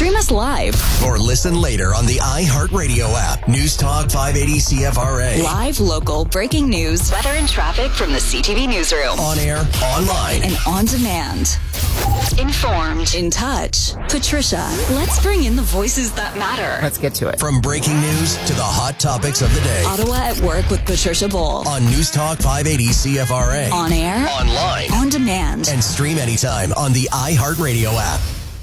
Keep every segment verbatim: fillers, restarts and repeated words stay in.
Stream us live or listen later on the iHeartRadio app. News Talk five eighty C F R A. Live, local, breaking news, weather and traffic from the C T V newsroom. On air, online, and on demand. Informed, in touch. Patricia, let's bring in the voices that matter. Let's get to it. From breaking news to the hot topics of the day. Ottawa at Work with Patricia Bowl. On News Talk five eighty C F R A. On air, online, on demand, and stream anytime on the iHeartRadio app.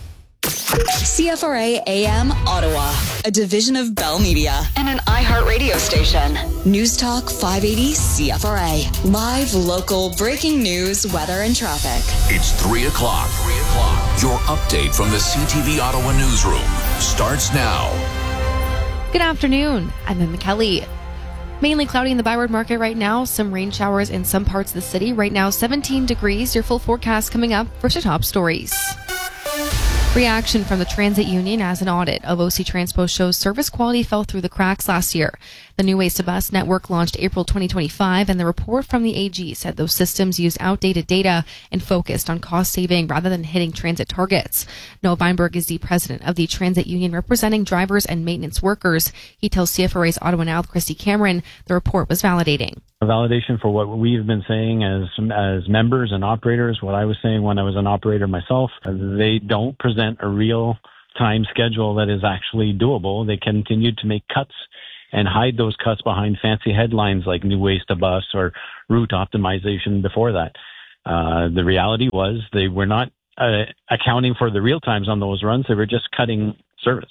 C F R A A M Ottawa, a division of Bell Media and an iHeart radio station. News Talk five eighty C F R A. Live, local, breaking news, weather, and traffic. It's three o'clock. three o'clock. Your update from the C T V Ottawa newsroom starts now. Good afternoon. I'm Emma Kelly. Mainly cloudy in the Byward Market right now. Some rain showers in some parts of the city. Right now, seventeen degrees. Your full forecast coming up. First, the top stories. Reaction from the transit union as an audit of O C Transpo shows service quality fell through the cracks last year. The new Ways to Bus network launched April twenty twenty-five, and the report from the A G said those systems used outdated data and focused on cost saving rather than hitting transit targets. Noah Weinberg is the president of the transit union representing drivers and maintenance workers. He tells C F R A's Ottawa Now, Christy Cameron, the report was validating. A validation for what we've been saying as as members and operators, what I was saying when I was an operator myself. They don't present a real time schedule that is actually doable. They continued to make cuts and hide those cuts behind fancy headlines like New Ways to Bus or route optimization before that. Uh, the reality was they were not uh, accounting for the real times on those runs. They were just cutting service.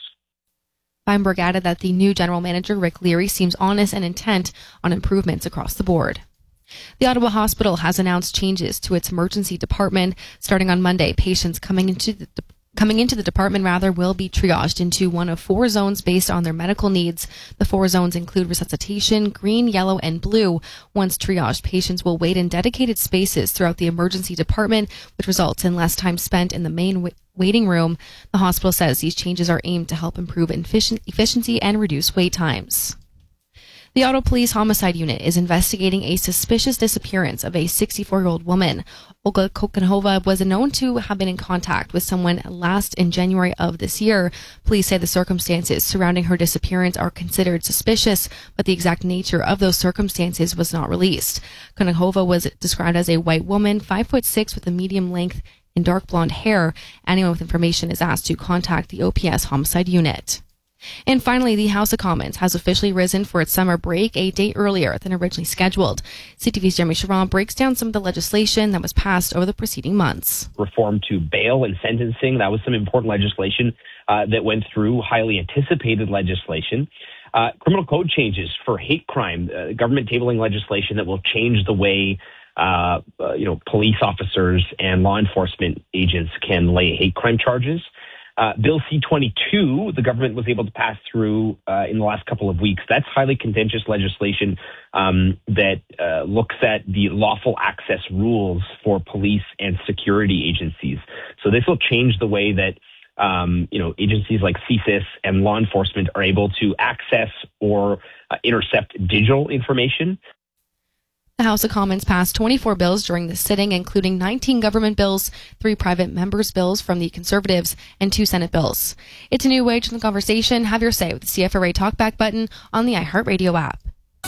Weinberg added that the new general manager, Rick Leary, seems honest and intent on improvements across the board. The Ottawa Hospital has announced changes to its emergency department. Starting on Monday, patients coming into the Coming into the department, rather, will be triaged into one of four zones based on their medical needs. The four zones include resuscitation, green, yellow, and blue. Once triaged, patients will wait in dedicated spaces throughout the emergency department, which results in less time spent in the main wa- waiting room. The hospital says these changes are aimed to help improve efficient- efficiency and reduce wait times. The Ottawa Police Homicide Unit is investigating a suspicious disappearance of a sixty-four-year-old woman. Olga Kokanhova was known to have been in contact with someone last in January of this year. Police say the circumstances surrounding her disappearance are considered suspicious, but the exact nature of those circumstances was not released. Kokanhova was described as a white woman, five foot six, with a medium length and dark blonde hair. Anyone with information is asked to contact the O P S Homicide Unit. And finally, the House of Commons has officially risen for its summer break a day earlier than originally scheduled. C T V's Jeremy Sharon breaks down some of the legislation that was passed over the preceding months. Reform to bail and sentencing, that was some important legislation uh, that went through, highly anticipated legislation. Uh, criminal code changes for hate crime, uh, government tabling legislation that will change the way uh, uh, you know, police officers and law enforcement agents can lay hate crime charges. Uh, Bill C twenty-two, the government was able to pass through uh, in the last couple of weeks. That's highly contentious legislation um, that uh, looks at the lawful access rules for police and security agencies. So this will change the way that um, you know agencies like C S I S and law enforcement are able to access or uh, intercept digital information. The House of Commons passed twenty-four bills during the sitting, including nineteen government bills, three private members' bills from the Conservatives, and two Senate bills. It's a new way to the conversation. Have your say with the C F R A Talkback button on the iHeartRadio app.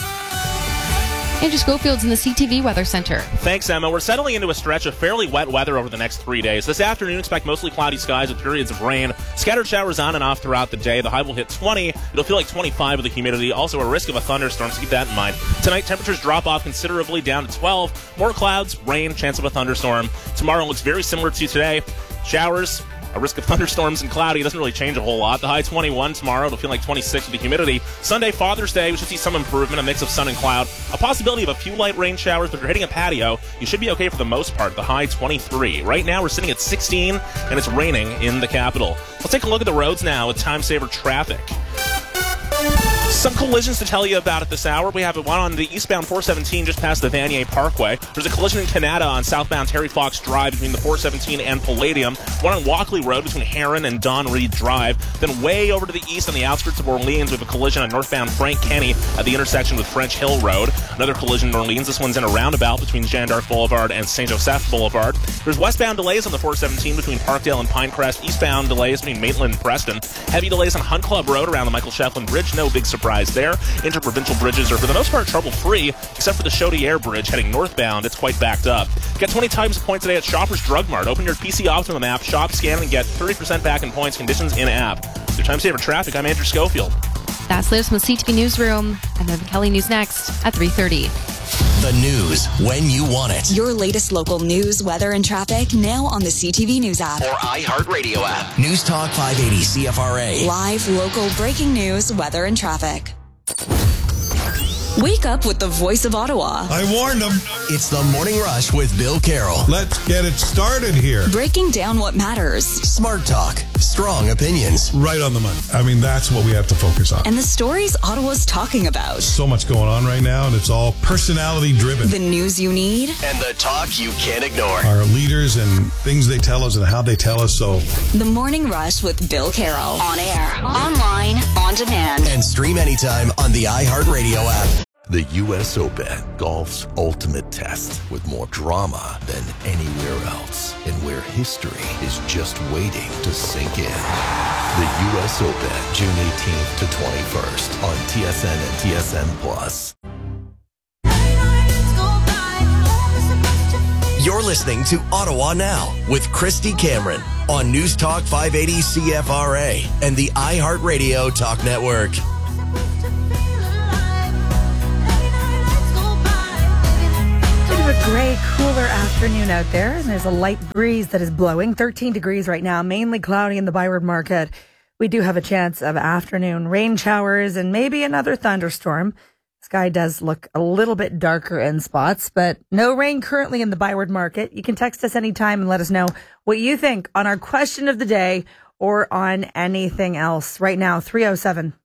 Andrew Schofield's in the C T V Weather Center. Thanks, Emma. We're settling into a stretch of fairly wet weather over the next three days. This afternoon, expect mostly cloudy skies with periods of rain. Scattered showers on and off throughout the day. The high will hit twenty. It'll feel like twenty-five with the humidity. Also a risk of a thunderstorm, so keep that in mind. Tonight, temperatures drop off considerably down to twelve. More clouds, rain, chance of a thunderstorm. Tomorrow looks very similar to today. Showers, a risk of thunderstorms and cloudy. It doesn't really change a whole lot. The high twenty-one tomorrow. It'll feel like twenty-six with the humidity. Sunday, Father's Day, we should see some improvement, a mix of sun and cloud. A possibility of a few light rain showers, but if you're hitting a patio, you should be okay for the most part. The high twenty-three. Right now, we're sitting at sixteen, and it's raining in the capital. Let's take a look at the roads now with time saver traffic. Some collisions to tell you about at this hour. We have one on the eastbound four seventeen just past the Vanier Parkway. There's a collision in Canada on southbound Terry Fox Drive between the four seventeen and Palladium. One on Walkley Road between Heron and Don Reed Drive. Then way over to the east on the outskirts of Orleans, we have a collision on northbound Frank Kenny at the intersection with French Hill Road. Another collision in Orleans. This one's in a roundabout between Jeanne d'Arc Boulevard and Saint Joseph Boulevard. There's westbound delays on the four seventeen between Parkdale and Pinecrest. Eastbound delays between Maitland and Preston. Heavy delays on Hunt Club Road around the Michael Shefflin Bridge. No big surprise there. Interprovincial bridges are for the most part trouble-free, except for the Chaudière Bridge heading northbound. It's quite backed up. Get twenty times the points today at Shoppers Drug Mart. Open your P C Optimum app, shop, scan, and get thirty percent back in points. Conditions in-app. Your time saver traffic. I'm Andrew Schofield. That's latest from the C T V Newsroom. And then the Kelly News next at three thirty. The news when you want it. Your latest local news, weather, and traffic now on the C T V News app. Or iHeartRadio app. News Talk five eighty C F R A. Live, local, breaking news, weather, and traffic. Wake up with the voice of Ottawa. I warned them. It's the Morning Rush with Bill Carroll. Let's get it started here. Breaking down what matters. Smart talk. Strong opinions. Right on the money. I mean, that's what we have to focus on. And the stories Ottawa's talking about. So much going on right now, and it's all personality driven. The news you need. And the talk you can't ignore. Our leaders and things they tell us and how they tell us so. The Morning Rush with Bill Carroll. On air, online, on demand. And stream anytime on the iHeartRadio app. The U S Open, golf's ultimate test, with more drama than anywhere else, and where history is just waiting to sink in. The U S Open, June eighteenth to twenty-first on T S N and T S N Plus. You're listening to Ottawa Now with Christy Cameron on News Talk five eighty C F R A and the iHeartRadio Talk Network. A gray, cooler afternoon out there, and there's a light breeze that is blowing. thirteen degrees right now, mainly cloudy in the Byward Market. We do have a chance of afternoon rain showers and maybe another thunderstorm. Sky does look a little bit darker in spots, but no rain currently in the Byward Market. You can text us anytime and let us know what you think on our question of the day or on anything else. Right now, three oh seven